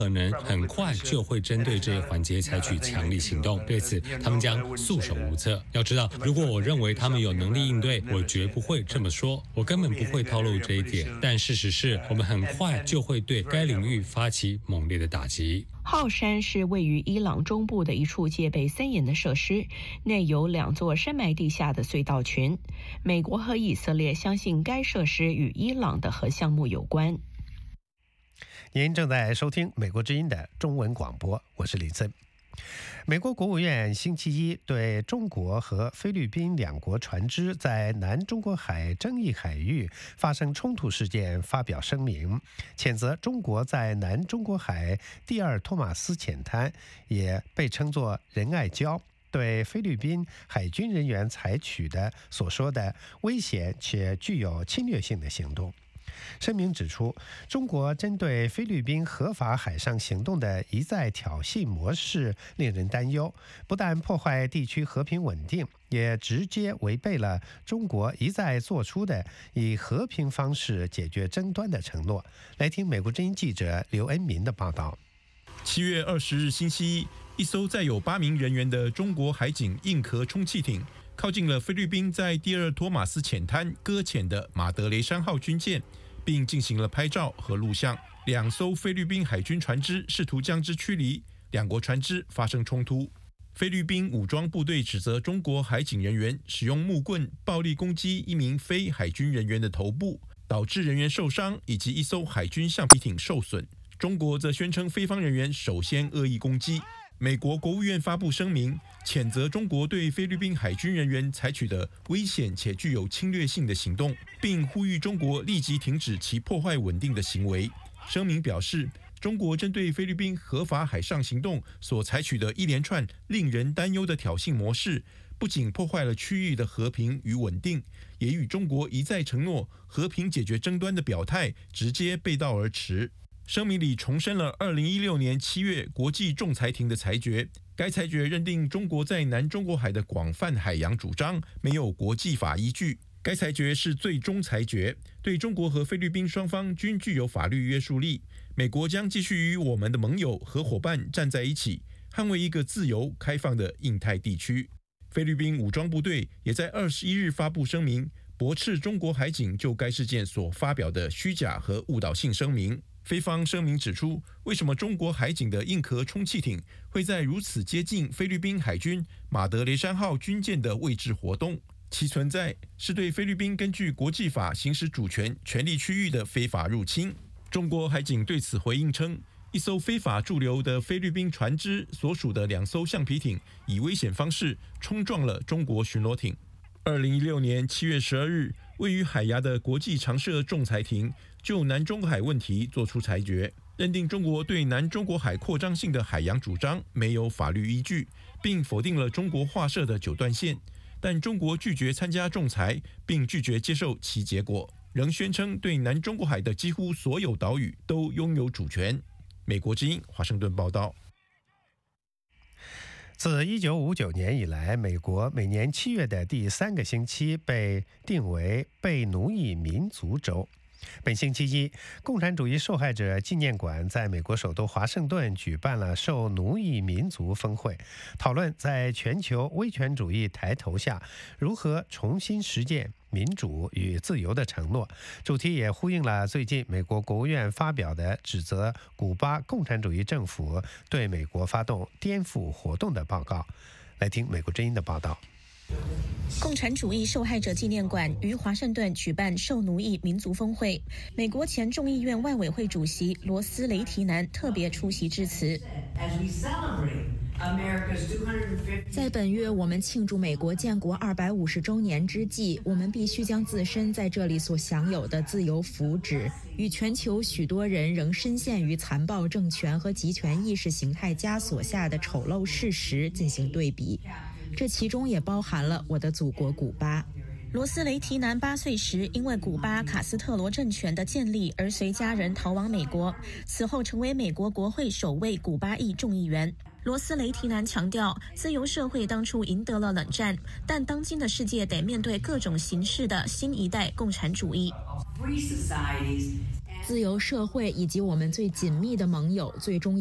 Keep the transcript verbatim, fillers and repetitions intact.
可能很快就会针对这一环节采取强力行动。对此，他们将束手无策。要知道，如果我认为他们有能力应对，我绝不会这么说，我根本不会透露这一点。但事实是，我们很快就会对该领域发起猛烈的打击。 浩山是位于伊朗中部的一处戒备森严的设施，内有两座深埋地下的隧道群。美国和以色列相信该设施与伊朗的核项目有关。 您正在收听美国之音的中文广播，我是林森。美国国务院星期一对中国和菲律宾两国船只在南中国海争议海域发生冲突事件发表声明，谴责中国在南中国海第二托马斯浅滩，也被称作仁爱礁，对菲律宾海军人员采取的所说的危险且具有侵略性的行动。声明指出，中国针对菲律宾合法海上行动的一再挑衅模式令人担忧，不但破坏地区和平稳定，也直接违背了中国一再做出的以和平方式解决争端的承诺。来听美国之音记者刘恩民的报道。 七月二十日星期一，一艘载有八名人员的中国海警硬壳充气艇靠近了菲律宾在第二托马斯浅滩搁浅的马德雷山号军舰，并进行了拍照和录像。两艘菲律宾海军船只试图将之驱离，两国船只发生冲突。菲律宾武装部队指责中国海警人员使用木棍暴力攻击一名非海军人员的头部，导致人员受伤，以及一艘海军橡皮艇受损。中国则宣称菲方人员首先恶意攻击。美国国务院发布声明，谴责中国对菲律宾海军人员采取的危险且具有侵略性的行动，并呼吁中国立即停止其破坏稳定的行为。声明表示，中国针对菲律宾合法海上行动所采取的一连串令人担忧的挑衅模式，不仅破坏了区域的和平与稳定，也与中国一再承诺和平解决争端的表态直接背道而驰。声明里重申了二零一六年七月国际仲裁庭的裁决，该裁决认定中国在南中国海的广泛海洋主张没有国际法依据。该裁决是最终裁决，对中国和菲律宾双方均具有法律约束力。美国将继续与我们的盟友和伙伴站在一起，捍卫一个自由开放的印太地区。菲律宾武装部队也在二十一日发布声明，驳斥中国海警就该事件所发表的虚假和误导性声明。菲方声明指出，为什么中国海警的硬壳充气艇会在如此接近菲律宾海军马德雷山号军舰的位置活动？其存在是对菲律宾根据国际法行使主权权利区域的非法入侵。中国海警对此回应称，一艘非法驻留的菲律宾船只所属的两艘橡皮艇以危险方式冲撞了中国巡逻艇。二零一六年七月十二日，位于海牙的国际常设仲裁庭就南中国海问题作出裁决，认定中国对南中国海扩张性的海洋主张没有法律依据，并否定了中国划设的九段线。但中国拒绝参加仲裁，并拒绝接受其结果，仍宣称对南中国海的几乎所有岛屿都拥有主权。美国之音华盛顿报道。 自一九五九年以来，美国每年七月的第三个星期被定为被奴役民族周。本星期一，共产主义受害者纪念馆在美国首都华盛顿举办了受奴役民族峰会，讨论在全球威权主义抬头下如何重新实践民主与自由的承诺。主题也呼应了最近美国国务院发表的指责古巴共产主义政府对美国发动颠覆活动的报告。来听美国之音的报道。 共产主义受害者纪念馆于华盛顿举办受奴役民族峰会，美国前众议院外委会主席罗斯雷提南特别出席致辞。 在本月我们庆祝美国建国二百五十周年之际，我们必须将自身在这里所享有的自由福祉与全球许多人仍深陷于残暴政权和极权意识形态枷锁下的丑陋事实进行对比，这其中也包含了我的祖国古巴。 罗斯雷提南八岁时，因为古巴卡斯特罗政权的建立而随家人逃往美国，此后成为美国国会首位古巴裔众议员。罗斯雷提南强调，自由社会当初赢得了冷战，但当今的世界得面对各种形式的新一代共产主义。 自由社会以及我们最紧密的盟友最终